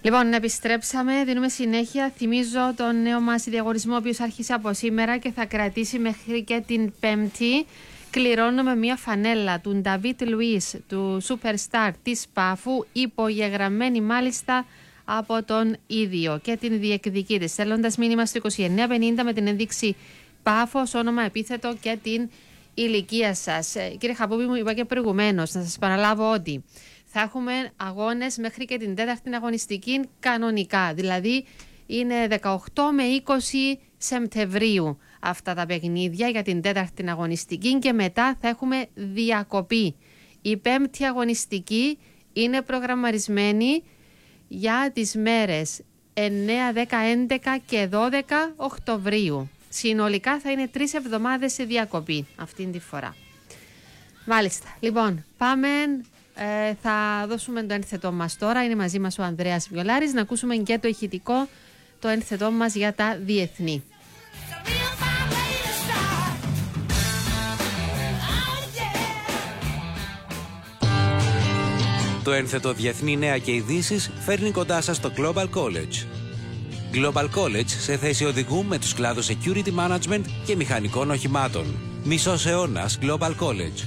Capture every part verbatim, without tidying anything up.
Λοιπόν, επιστρέψαμε, δίνουμε συνέχεια. Θυμίζω τον νέο μας διαγωνισμό, ο οποίος άρχισε από σήμερα και θα κρατήσει μέχρι και την Πέμπτη. Κληρώνουμε μια φανέλα του Νταβίτ Λουίς, του Superstar της Πάφου, υπογεγραμμένη μάλιστα από τον ίδιο, και την διεκδικείτε στέλνοντας μήνυμα στο είκοσι εννέα πενήντα με την ένδειξη Πάφος, όνομα, επίθετο και την ηλικία σας. Κύριε Χαπούπη, μου είπα και προηγουμένως, να σας παραλάβω ότι θα έχουμε αγώνες μέχρι και την τέταρτη αγωνιστική κανονικά. Δηλαδή είναι δεκαοκτώ με είκοσι Σεπτεμβρίου αυτά τα παιχνίδια για την τέταρτη αγωνιστική και μετά θα έχουμε διακοπή. Η πέμπτη αγωνιστική είναι προγραμματισμένη για τις μέρες εννέα, δέκα, έντεκα και δώδεκα Οκτωβρίου. Συνολικά θα είναι τρεις εβδομάδες σε διακοπή αυτήν τη φορά. Μάλιστα. Λοιπόν, πάμε... Ε, θα δώσουμε το ένθετό μας τώρα. Είναι μαζί μας ο Ανδρέας Βιολάρης. Να ακούσουμε και το ηχητικό, το ένθετό μας για τα διεθνή. Το ένθετο διεθνή νέα και ειδήσεις φέρνει κοντά σας το Global College. Global College σε θέση οδηγού με τους κλάδους Security Management και μηχανικών οχημάτων. Μισός αιώνας Global College.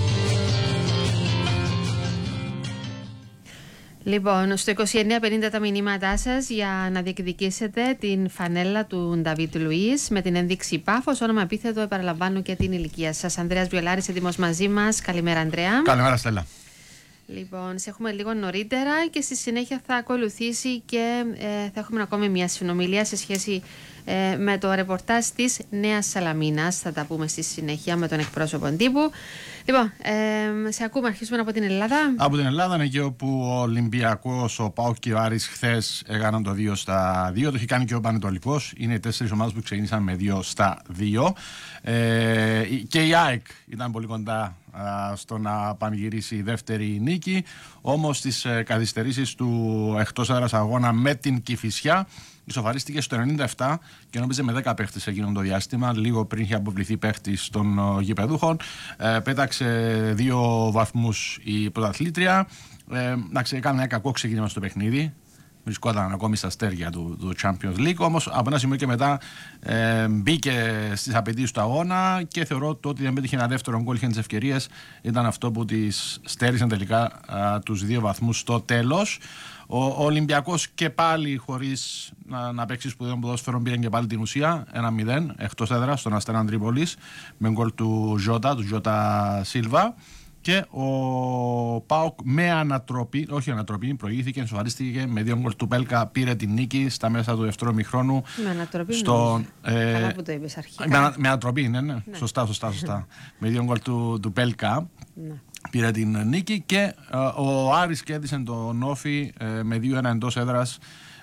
Λοιπόν, στο είκοσι εννέα πενήντα τα μηνύματά σας για να διεκδικήσετε την φανέλα του Νταβίτ Λουίς με την ένδειξη Πάφος, όνομα, επίθετο, επαναλαμβάνω και την ηλικία σας. Ανδρέας Βιολάρης, έτοιμος μαζί μας. Καλημέρα, Ανδρέα. Καλημέρα, Στέλλα. Λοιπόν, σε έχουμε λίγο νωρίτερα και στη συνέχεια θα ακολουθήσει και ε, θα έχουμε ακόμη μια συνομιλία σε σχέση ε, με το ρεπορτάζ της Νέας Σαλαμίνας. Θα τα πούμε στη συνέχεια με τον εκπρόσωπο τύπου. Λοιπόν, ε, σε ακούμε, αρχίσουμε από την Ελλάδα. Από την Ελλάδα είναι εκεί όπου ο Ολυμπιακός, ο ΠΑΟΚ και ο Άρης χθες έκαναν το δύο στα δύο. Το έχει κάνει και ο Πανετολικός. Είναι οι τέσσερις ομάδες που ξεκίνησαν με δύο στα δύο. Ε, και η ΑΕΚ ήταν πολύ κοντά α, στο να πανηγυρίσει η δεύτερη νίκη. Όμως στις ε, καθυστερήσεις του εκτός έδρας αγώνα με την Κηφισιά ισοφαρίστηκε στο ενενήντα επτά και νόμιζε με δέκα παίχτες εκείνο το διάστημα, λίγο πριν είχε αποβληθεί παίχτης των uh, γηπεδούχων. Ε, πέταξε δύο βαθμούς η πρωταθλήτρια. Ε, εντάξει, έκανε ένα κακό ξεκίνημα στο παιχνίδι. Βρισκόταν ακόμη στα αστέρια του, του Champions League. Όμως από ένα σημείο και μετά ε, μπήκε στις απαιτήσεις του αγώνα και θεωρώ το ότι δεν πέτυχε ένα δεύτερο γκολ, είχε τις ευκαιρίες. Ήταν αυτό που τις στέρισαν τελικά α, τους δύο βαθμούς στο τέλος. Ο, ο Ολυμπιακός και πάλι χωρίς να, να παίξει σπουδαίο ποδόσφαιρο πήρε και πάλι την ουσία ένα μηδέν εκτός έδρας στον Αστέρα Τρίπολης με γκολ του Ζώτα, του Ζώτα Σίλβα. Και ο ΠΑΟΚ με ανατροπή, όχι ανατροπή, προηγήθηκε, ενσωφαρίστηκε με δύο γκολ του Πέλκα, πήρε την νίκη στα μέσα του δεύτερου ημιχρόνου. Με ανατροπή, στο, ε, καλά που το είπες αρχικά. Με, ανα, με ανατροπή, ναι, ναι, ναι. Σωστά, σωστά, σωστά. με δύο γκολ του, του Πέλκα. Ναι. Πήρε την νίκη και ε, ο Άρης κέρδισε τον Όφη ε, με δύο ένα εντός έδρας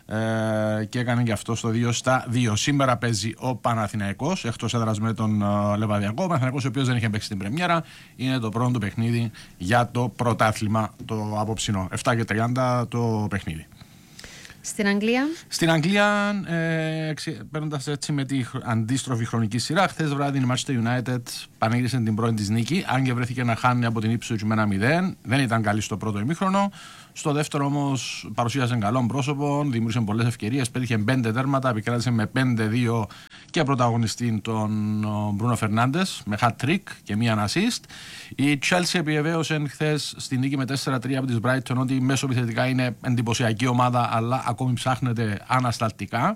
ε, και έκανε και αυτό στο δύο στα δύο. Σήμερα παίζει ο Παναθηναϊκός εκτός έδρας με τον ε, Λεβαδιακό. Ο Παναθηναϊκός, ο οποίος δεν είχε παίξει την πρεμιέρα, είναι το πρώτο του παιχνίδι για το πρωτάθλημα το απόψινό. επτά και τριάντα το παιχνίδι. Στην Αγγλία. Στην Αγγλία, ε, παίρνοντας έτσι με την αντίστροφη χρονική σειρά, χθες βράδυ η Manchester United πανήγυρισε την πρώτη της νίκη, αν και βρέθηκε να χάνει από την Ipswich με ένα μηδέν. Δεν ήταν καλή στο πρώτο ημίχρονο. Στο δεύτερο όμως παρουσίασε καλό πρόσωπο, δημιούργησε πολλές ευκαιρίες, πέτυχε πέντε τέρματα, επικράτησε με πέντε δύο και πρωταγωνιστή τον Μπρούνο Φερνάντες με hat-trick και μία assist. Η Chelsea επιβεβαίωσε χθες στη νίκη με τέσσερα τρία από της Brighton ότι μέσω επιθετικά είναι εντυπωσιακή ομάδα, αλλά ακόμη ψάχνεται ανασταλτικά.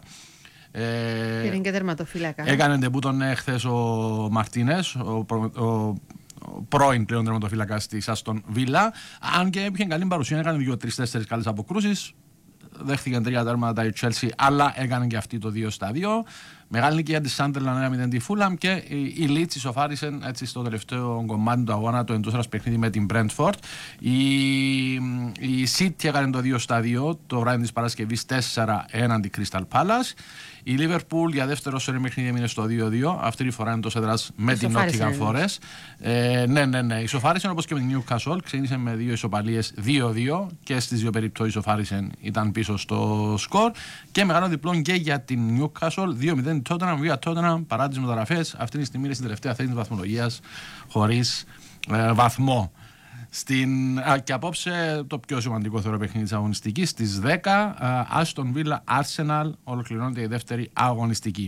Ε, είναι και τερματοφύλακα. Έκανε ντεμπούτον χθες ο Μαρτίνες, ο, ο, ο πρώην πλέον τερματοφύλακας της Άστον Βίλα. Αν και έπιχε καλή παρουσία, έκανε δύο-τρεις-τέσσερις καλές αποκρούσεις. Δέχτηκε τρία τέρματα η Chelsea, αλλά έκανε και αυτή το δύο στα δύο. Μεγάλη νίκη για τη Sunderland ένα μηδέν τη Fulham και η Leeds ισοφάρισε έτσι στο τελευταίο κομμάτι του αγώνα το εντός παιχνίδι με την Brentford. Η, η City έκανε το δύο στα δύο το βράδυ της Παρασκευής τέσσερα έναντι Crystal Palace. Η Liverpool για δεύτερο σερί παιχνίδι έμεινε στο δύο δύο. Αυτή τη φορά είναι το έδρας με την Nottingham Forest. Ε, ναι, ναι, ναι. Ισοφάρισαν όπως και με την Newcastle. Ξεκίνησε με δύο ισοπαλίες δύο δύο και στις δύο περιπτώσεις ισοφάρισαν, ήταν πίσω στο σκορ. Και μεγάλο διπλό και για την Newcastle δύο μηδέν η Tottenham. Βία Tottenham παρά τις μεταγραφές. Αυτή τη στιγμή είναι στην τελευταία θέση της βαθμολογίας χωρίς ε, βαθμό. Στην, α, και απόψε το πιο σημαντικό θεωρώ παιχνίδι της αγωνιστικής, στις δέκα, Aston Villa Arsenal, ολοκληρώνεται η δεύτερη αγωνιστική.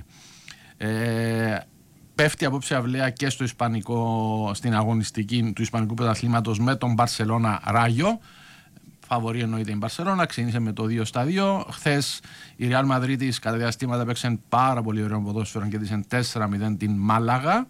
Ε, πέφτει απόψε αυλαία και στο ισπανικό, στην αγωνιστική του Ισπανικού Πρωταθλήματος με τον Μπαρσελόνα Ράγιο. Φαβορί εννοείται η Μπαρσελόνα, ξεκίνησε με το δύο στα δύο. Χθες η Real Madrid κατά διαστήματα έπαιξε πάρα πολύ ωραίο ποδόσφαιρο και έδειξε τέσσερα μηδέν την Μάλαγα.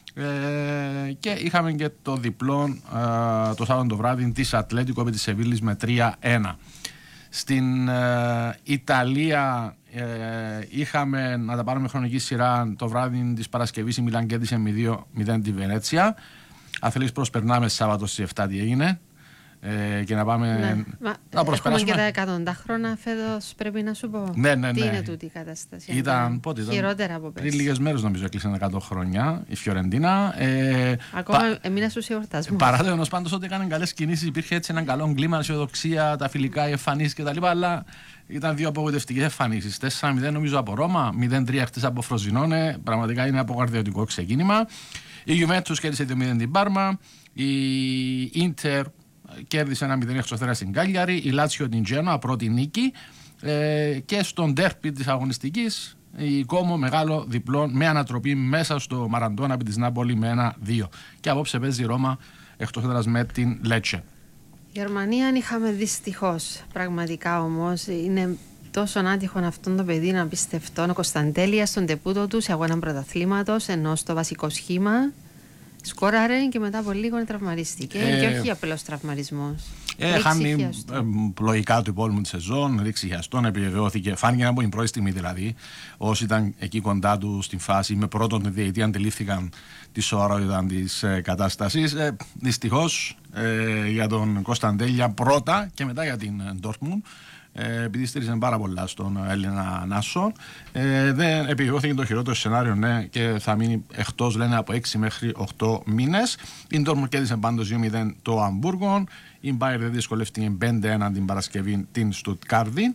Ε, και είχαμε και το διπλό ε, το Σάββατο το βράδυ της Ατλέτικο επί της Σεβίλης με τρία ένα. Στην ε, Ιταλία ε, είχαμε, να τα πάρουμε χρονική σειρά, το βράδυ της Παρασκευής η Μιλάν κέρδισε με δύο μηδέν τη Βενέτσια. Αθλής προσπερνάμε Σάββατο στις εφτά τι έγινε. Ε, και να πάμε ναι. να προσπεράσουμε. Έχουμε και τα εκατοντά χρόνια φέτος, πρέπει να σου πω. Ναι, ναι, ναι. Τι είναι τούτη η κατάσταση? Ήταν, πότε ήταν, χειρότερα από πέρσι. Πριν λίγες μέρες νομίζω έκλεισαν εκατό χρόνια η Φιωρεντίνα. Ε, Ακόμα πα... έμεινα στους εορτασμούς. Παρά το γεγονός πάντως ότι έκαναν καλές κινήσεις, υπήρχε έτσι έναν καλό κλίμα, αισιοδοξία, τα φιλικά, οι εμφανίσεις κτλ. Αλλά ήταν δύο απογοητευτικές εμφανίσεις. τέσσερα μηδέν νομίζω από Ρώμα, μηδέν τρία χτες από Φροζινόνε. Πραγματικά είναι απογαρδιωτικό ξεκίνημα. Η Juventus κέρδισε δύο μηδέν την Πάρμα. Η Ίντερ κέρδισε ένα μηδέν έξω στην Κάλιαρη, η Λάτσιο την Τζένοα, πρώτη νίκη, ε, και στον ντέρπι της αγωνιστικής η Κόμο μεγάλο διπλό με ανατροπή μέσα στο Μαραντόνα επί της Νάπολη με ένα δύο. Και απόψε παίζει η Ρώμα εκτός έδρας με την Λέτσε. Γερμανία είχαμε δυστυχώς, πραγματικά όμως είναι τόσο άτυχο αυτόν το παιδί να πιστευτώ. Ο Κωνσταντέλια στον τεπούτο του σε αγώνα πρωταθλήματος, ενώ στο βασικό σχήμα σκόραρε και μετά από λίγο τραυματίστηκε. Ε, και όχι απλώς τραυματισμός. Ε, χάνει ε, λογικά του υπόλοιπου τη σεζόν, ρίξει χιαστόν, επιβεβαιώθηκε. Φάνηκε από την πρώτη στιγμή δηλαδή. Όσοι ήταν εκεί κοντά του στην φάση, με πρώτον τη διετία αντιλήφθηκαν τη σοβαρότητα τη ε, κατάσταση. Ε, Δυστυχώς ε, για τον Κωνσταντέλια πρώτα και μετά για την Ντόρτμουντ. Ε, επειδή στήριζαν πάρα πολλά στον Έλληνα Νάσο, ε, δεν επιβεβαιώθηκε το χειρότερο σενάριο, ναι, και θα μείνει εκτός, λένε, από έξι μέχρι οκτώ μήνες. Η Ντόρτμουντ κέρδισε πάντως δύο μηδέν το Αμβούργο. Η Μπάιερ δεν δυσκολεύτηκε πέντε ένα την Παρασκευή την Στουτγκάρδη.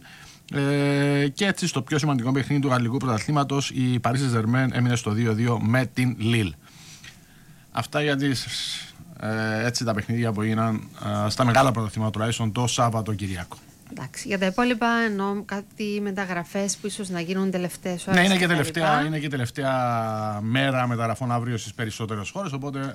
Ε, και έτσι στο πιο σημαντικό παιχνίδι του Γαλλικού Πρωταθλήματος η Παρί Σεν-Ζερμέν έμεινε στο δύο δύο με την Λίλ. Αυτά για τις, ε, έτσι, τα παιχνίδια που έγιναν ε, στα μεγάλα πρωταθλήματα τουλάχιστον το Σάββατο Κυριακό. Εντάξει, για τα υπόλοιπα εννοώ κάτι μεταγραφές που ίσως να γίνουν τελευταίες ώρες. Ναι, είναι και, τελευταία, είναι και τελευταία μέρα μεταγραφών αύριο στις περισσότερες χώρες. Οπότε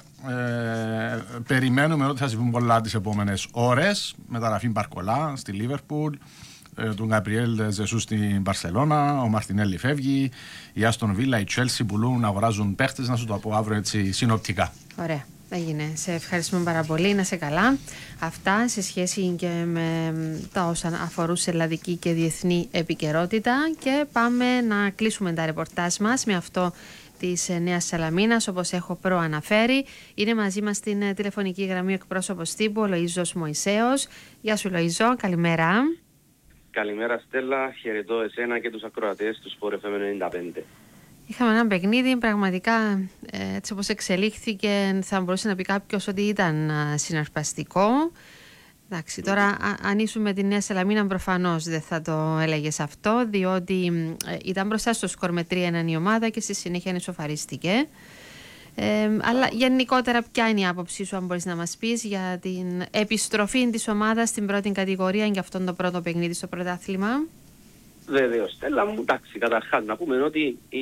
ε, περιμένουμε ότι θα συμβούν πολλά τις επόμενες ώρες. Μεταγραφή Μπαρκολά στη Λίβερπουλ, ε, τον Γκαμπριέλ Ζεσού στην Μπαρσελόνα, ο Μαρτινέλli φεύγει, η Άστον Βίλα, η Τσέλσι πουλούν να αγοράζουν παίχτες. Να σου το πω αύριο έτσι συνοπτικά. Ωραία. Έγινε. Σε ευχαριστούμε πάρα πολύ. Να σε καλά. Αυτά σε σχέση και με τα όσα αφορούσε ελλαδική και διεθνή επικαιρότητα. Και πάμε να κλείσουμε τα ρεπορτάζ μας με αυτό της Νέας Σαλαμίνας, όπως έχω προαναφέρει. Είναι μαζί μας στην τηλεφωνική γραμμή ο εκπρόσωπος τύπου, ο Λοΐζος Μωυσέος. Γεια σου, Λοΐζο. Καλημέρα. Καλημέρα, Στέλλα. Χαιρετώ εσένα και τους ακροατές του Sport εφ εμ ενενήντα πέντε. Είχαμε ένα παιχνίδι, πραγματικά έτσι όπως εξελίχθηκε θα μπορούσε να πει κάποιος ότι ήταν συναρπαστικό. Εντάξει, τώρα αν ήσουν με τη Νέα Σαλαμίνα προφανώς δεν θα το έλεγες αυτό, διότι ήταν μπροστά στο σκορ με τρία ένα η ομάδα και στη συνέχεια ισοφαρίστηκε. Ε, αλλά γενικότερα ποια είναι η άποψή σου, αν μπορείς να μας πεις, για την επιστροφή της ομάδας στην πρώτη κατηγορία για αυτόν το πρώτο παιχνίδι στο πρωτάθλημα? Βεβαίως, Στέλλα μου, εντάξει, καταρχάς να πούμε ότι η...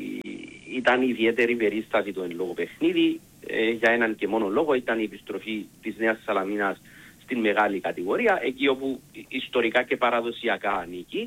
ήταν ιδιαίτερη περίσταση το εν λόγω παιχνίδι. Ε, για έναν και μόνο λόγο ήταν η επιστροφή της Νέας Σαλαμίνας στην μεγάλη κατηγορία, εκεί όπου ιστορικά και παραδοσιακά ανήκει.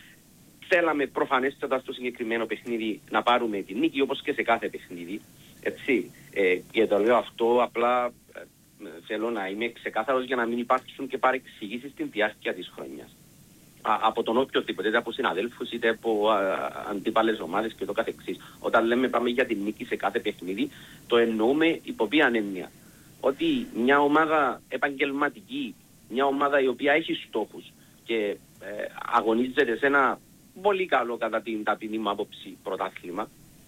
Θέλαμε προφανέστατα στο συγκεκριμένο παιχνίδι να πάρουμε την νίκη, όπως και σε κάθε παιχνίδι. Έτσι. Ε, και το λέω αυτό απλά ε, θέλω να είμαι ξεκάθαρος για να μην υπάρξουν και παρεξηγήσεις στην διάρκεια της χρονιάς. Α, από τον οποιοδήποτε, είτε από συναδέλφους είτε από αντίπαλες ομάδες και το καθεξής. Όταν λέμε πάμε για την νίκη σε κάθε παιχνίδι, το εννοούμε υπό ποια έννοια? Ότι μια ομάδα επαγγελματική, μια ομάδα η οποία έχει στόχους και ε, αγωνίζεται σε ένα πολύ καλό κατά την ταπεινή μου άποψη πρωτάθλημα,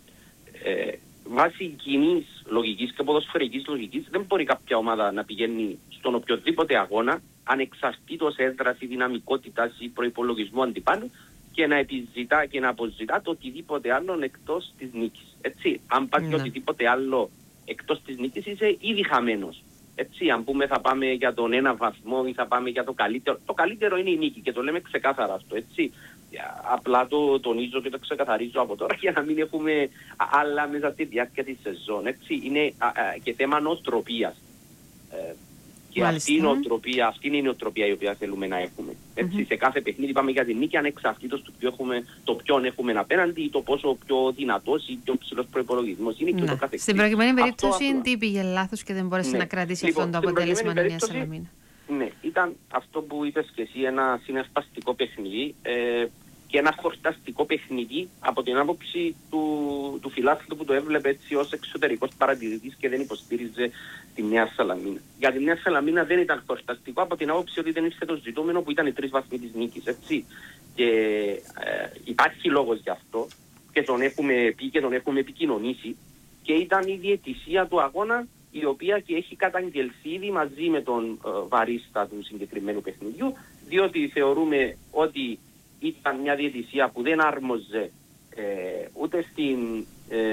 ε, βάσει κοινής λογικής και ποδοσφαιρικής λογικής, δεν μπορεί κάποια ομάδα να πηγαίνει στον οποιοδήποτε αγώνα ανεξαρτήτως έδρας ή δυναμικότητας ή προϋπολογισμού αντιπάλου και να επιζητά και να αποζητά το οτιδήποτε άλλο εκτός της νίκης. Έτσι, αν πάρει mm. οτιδήποτε άλλο εκτός της νίκης είσαι ήδη χαμένος. Έτσι, αν πούμε θα πάμε για τον ένα βαθμό ή θα πάμε για το καλύτερο. Το καλύτερο είναι η νίκη και το λέμε ξεκάθαρα αυτό, έτσι. Απλά το τονίζω και το ξεκαθαρίζω από τώρα για να μην έχουμε άλλα μέσα στη διάρκεια της σεζόν, έτσι. Είναι α, α, και θέμα νοοτροπίας. Ε, και αυτή, η νοοτροπία, αυτή είναι η νοοτροπία η οποία θέλουμε να έχουμε. Έτσι, mm-hmm. Σε κάθε παιχνίδι πάμε για την νίκη ανεξαρτήτως του ποιο έχουμε, το ποιον έχουμε απέναντι ή το πόσο πιο δυνατός ή πιο ψηλός προϋπολογισμός είναι και το κάθε. Στην προκειμένη περίπτωση αυτό, τι πήγε λάθος και δεν μπόρεσε ναι. να κρατήσει λοιπόν, αυτό το αποτέλεσμα Νέα Σαλαμίνα. Ναι, ήταν αυτό που είπες και εσύ, ένα συναρπαστικό παιχνίδι ε, και ένα χορταστικό παιχνίδι από την άποψη του, του φιλάθλου που το έβλεπε έτσι ως εξωτερικός παρατηρητής και δεν υποστήριζε τη Νέα Σαλαμίνα. Για τη Νέα Σαλαμίνα δεν ήταν χορταστικό από την άποψη ότι δεν ήρθε το ζητούμενο που ήταν οι τρεις βαθμοί της νίκης, έτσι. Και ε, υπάρχει λόγος γι' αυτό και τον έχουμε πει και τον έχουμε επικοινωνήσει και ήταν η διαιτησία του αγώνα η οποία και έχει καταγγελθεί ήδη μαζί με τον ε, βαρίστα του συγκεκριμένου παιχνιδιού, διότι θεωρούμε ότι ήταν μια διαιτησία που δεν άρμοζε ε, ούτε στην,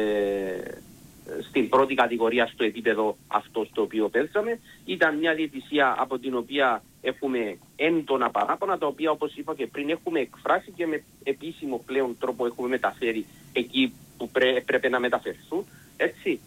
ε, στην πρώτη κατηγορία στο επίπεδο αυτό στο οποίο παίζαμε. Ήταν μια διαιτησία από την οποία έχουμε έντονα παράπονα, τα οποία όπως είπα και πριν έχουμε εκφράσει και με επίσημο πλέον τρόπο έχουμε μεταφέρει εκεί που πρέ, πρέπει να μεταφερθούν. Έτσι.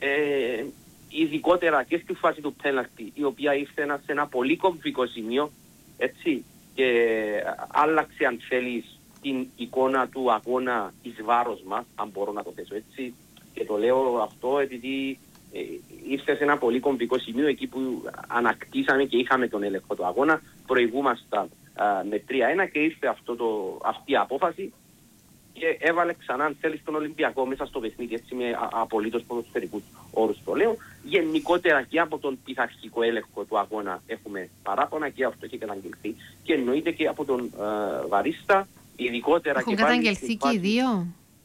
Ε, ειδικότερα και στη φάση του πέναλτι, η οποία ήρθε σε ένα πολύ κομβικό σημείο, έτσι, και άλλαξε αν θέλεις την εικόνα του αγώνα εις βάρος μας, αν μπορώ να το θέσω έτσι, και το λέω αυτό επειδή ε, ήρθε σε ένα πολύ κομβικό σημείο εκεί που ανακτήσαμε και είχαμε τον έλεγχο του αγώνα, προηγούμασταν α, με τρία ένα και ήρθε αυτό το, αυτή η απόφαση και έβαλε ξανά αν θέλεις τον Ολυμπιακό μέσα στο παιχνίδι, έτσι με απολύτως ποδοσφαιρικούς όρους το λέω. Γενικότερα και από τον πειθαρχικό έλεγχο του αγώνα έχουμε παράπονα και αυτό έχει καταγγελθεί και εννοείται και από τον uh, βαρίστα, ειδικότερα έχουν και καταγγελθεί και οι δύο.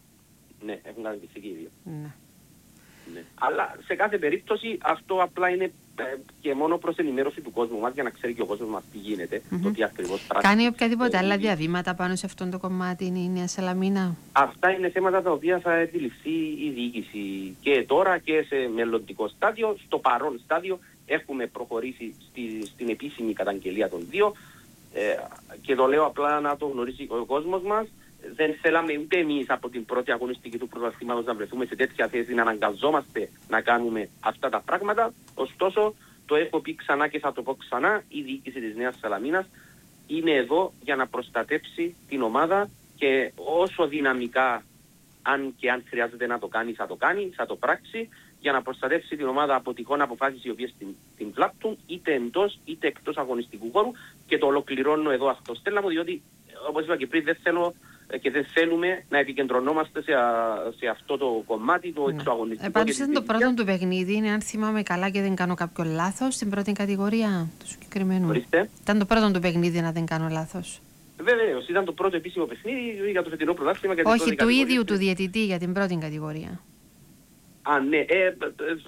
Ναι, έχουν καταγγελθεί και οι δύο. Ναι. Ναι. Αλλά σε κάθε περίπτωση αυτό απλά είναι ε, και μόνο προς ενημέρωση του κόσμου μας για να ξέρει και ο κόσμος μας τι γίνεται, mm-hmm. το τι ακριβώς πράξει. Κάνει οποιαδήποτε άλλα διαβήματα πάνω σε αυτό το κομμάτι η Νέα Σαλαμίνα? Αυτά είναι θέματα τα οποία θα επιληφθεί η διοίκηση και τώρα και σε μελλοντικό στάδιο. Στο παρόν στάδιο έχουμε προχωρήσει στη, στην επίσημη καταγγελία των δύο ε, και το λέω απλά να το γνωρίζει ο κόσμος μας. Δεν θέλαμε ούτε εμείς από την πρώτη αγωνιστική του πρωταθλήματος να βρεθούμε σε τέτοια θέση, να αναγκαζόμαστε να κάνουμε αυτά τα πράγματα. Ωστόσο, το έχω πει ξανά και θα το πω ξανά, η διοίκηση της Νέας Σαλαμίνας είναι εδώ για να προστατέψει την ομάδα και όσο δυναμικά, αν και αν χρειάζεται να το κάνει, θα το κάνει, θα το πράξει, για να προστατεύσει την ομάδα από τυχόν αποφάσεις οι οποίες την, την βλάπτουν, είτε εντός είτε εκτός αγωνιστικού χώρου. Και το ολοκληρώνω εδώ αυτό, Στέλλα μου, διότι όπως είπα και πριν, δεν θέλω και δεν θέλουμε να επικεντρωνόμαστε σε, σε αυτό το κομμάτι, το ναι. εξωαγωνιστικό. Ε, πάντως ήταν το πρώτο του παιχνίδι, είναι, αν θυμάμαι καλά και δεν κάνω κάποιο λάθος, στην πρώτη κατηγορία του συγκεκριμένου. Ορίστε. Ήταν το πρώτο του παιχνίδι, αν δεν κάνω λάθος. Βεβαίως, ήταν το πρώτο επίσημο παιχνίδι για το φετινό πρωτάθλημα. Όχι, του ίδιου του διαιτητή για την πρώτη κατηγορία. Α, ναι. Ε, ε, ε,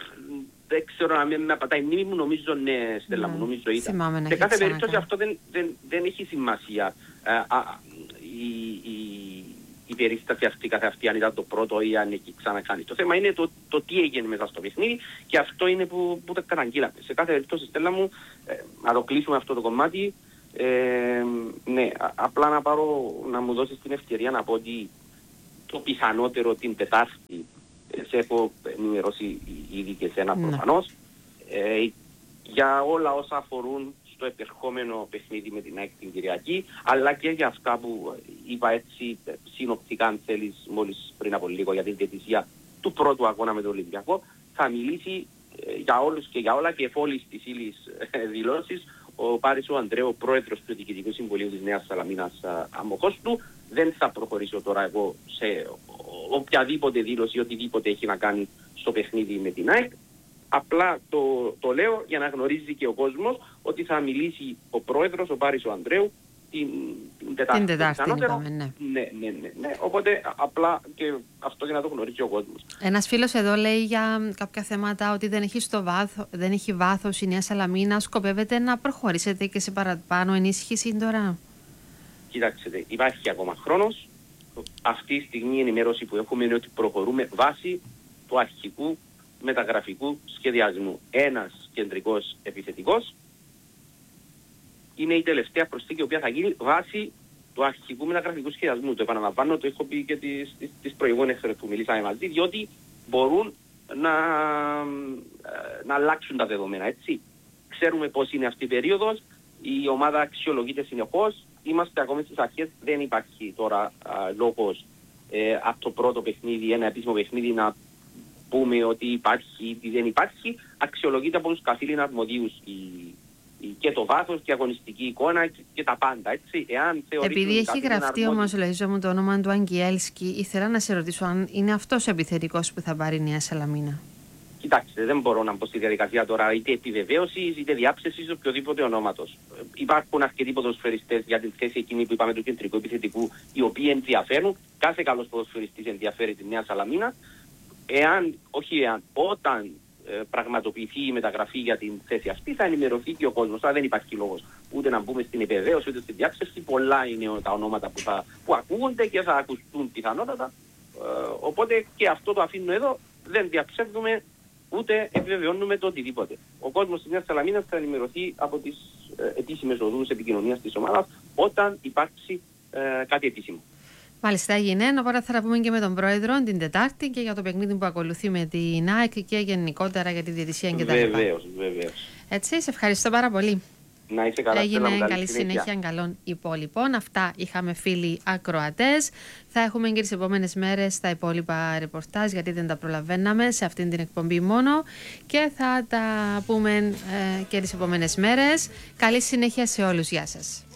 δεν ξέρω να μην με απατάει η μνήμη μου, νομίζω ναι, Στέλλα μου, νομίζω ήταν. Σε κάθε περίπτωση αυτό δεν, δεν, δεν έχει σημασία. Ε, α, η, η, η περίσταση αυτή καθ' αυτή, αν ήταν το πρώτο ή αν έχει ξανακάνει. Το θέμα είναι το, το τι έγινε μέσα στο παιχνίδι και αυτό είναι που, που το καταγγείλαμε. Σε κάθε περίπτωση, Στέλλα μου, ε, να το κλείσουμε αυτό το κομμάτι. Ε, ναι, α, απλά να πάρω, να μου δώσεις την ευκαιρία να πω ότι το πιθανότερο την Τετάρτη, ε, σε έχω ενημερώσει ήδη και σένα ναι. προφανώς, ε, για όλα όσα αφορούν στο επερχόμενο παιχνίδι με την ΑΕΚ την Κυριακή, αλλά και για αυτά που είπα έτσι συνοπτικά, αν θέλεις, μόλις πριν από λίγο για την διαιτησία του πρώτου αγώνα με τον Ολυμπιακό, θα μιλήσει ε, για όλους και για όλα και εφόλης της ύλης ε, δηλώσεις ο Πάρης ο Ανδρέου, πρόεδρος του Διοικητικού Συμβουλίου της Νέας Σαλαμίνας αμοχώς του. Δεν θα προχωρήσω τώρα εγώ σε οποιαδήποτε δήλωση, οτιδήποτε έχει να κάνει στο παιχνίδι με την ΑΕΚ. Απλά το, το λέω για να γνωρίζει και ο κόσμος ότι θα μιλήσει ο πρόεδρος, ο Πάρης ο Ανδρέου, την, την Τετάρτη. Την Τετάρτη, είπαμε, ναι. Ναι, ναι, ναι, ναι. Οπότε απλά και αυτό για να το γνωρίζει ο κόσμος. Ένας φίλος εδώ λέει για κάποια θέματα ότι δεν έχει, στο βάθο, δεν έχει βάθος η Νέα Σαλαμίνα. Σκοπεύετε να προχωρήσετε και σε παραπάνω ενίσχυση τώρα? Κοιτάξτε, υπάρχει ακόμα χρόνος. Αυτή τη στιγμή η ενημέρωση που έχουμε είναι ότι προχωρούμε βάσει του αρχικού μεταγραφικού σχεδιασμού. Ένας κεντρικός επιθετικός είναι η τελευταία προσθήκη η οποία θα γίνει βάσει του αρχικού μεταγραφικού σχεδιασμού. Το επαναλαμβάνω, το έχω πει και τις, τις, τις προηγούμενες φορές που μιλήσαμε μαζί, διότι μπορούν να, να αλλάξουν τα δεδομένα, έτσι. Ξέρουμε πώς είναι αυτή η περίοδος, η ομάδα αξιολογείται συνεχώς, είμαστε ακόμη στις αρχές, δεν υπάρχει τώρα α, λόγος ε, από το πρώτο παιχνίδι, ένα επίσημο παιχνίδι, να πούμε ότι υπάρχει ή δεν υπάρχει. Αξιολογείται από τους καθήλυνα αρμοδίους η, η, και το βάθος και η αγωνιστική εικόνα και, και τα πάντα, έτσι. Εάν Επειδή έχει γραφτεί αρμόδι... όμως, Λοΐζο μου, το όνομα του Αγγιέλσκι, ήθελα να σε ρωτήσω αν είναι αυτός ο επιθετικός που θα πάρει η Νέα Σαλαμίνα. Κοιτάξτε, δεν μπορώ να μπω στη διαδικασία τώρα είτε επιβεβαίωση είτε διάψευση οποιοδήποτε ονόματος. Υπάρχουν αρκετοί ποδοσφαιριστές για την θέση εκείνη που είπαμε του κεντρικού επιθετικού, οι οποίοι ενδιαφέρουν. Κάθε καλός ποδοσφαιριστής ενδιαφέρει τη Νέα Σαλαμίνα. Εάν, όχι εάν, όταν ε, πραγματοποιηθεί η μεταγραφή για την θέση αυτή, θα ενημερωθεί και ο κόσμος. Άρα δεν υπάρχει λόγος ούτε να μπούμε στην επιβεβαίωση ούτε στην διάψευση. Πολλά είναι τα ονόματα που, θα, που ακούγονται και θα ακουστούν πιθανότατα. Ε, οπότε και αυτό το αφήνω εδώ. Δεν διαψεύδουμε ούτε επιβεβαιώνουμε το οτιδήποτε. Ο κόσμος της Νέας Σαλαμίνας θα ενημερωθεί από τις ε, επίσημες οδούς επικοινωνίας της ομάδας όταν υπάρξει ε, κάτι επίσημο. Μάλιστα, έγινε. Οπότε θα τα πούμε και με τον πρόεδρο την Τετάρτη και για το παιχνίδι που ακολουθεί με την ΑΕΚ και γενικότερα για τη διαιτησία κτλ. Βεβαίως, βεβαίως. Έτσι, σε ευχαριστώ πάρα πολύ. Να είσαι καλά. Έγινε, καλή, καλή συνέχεια, συνέχεια καλών υπόλοιπων. Αυτά είχαμε, φίλοι ακροατές. Θα έχουμε και τις επόμενες μέρες τα υπόλοιπα ρεπορτάζ, γιατί δεν τα προλαβαίναμε σε αυτήν την εκπομπή μόνο. Και θα τα πούμε ε, και τις επόμενες μέρες. Καλή συνέχεια σε όλους. Γεια σας.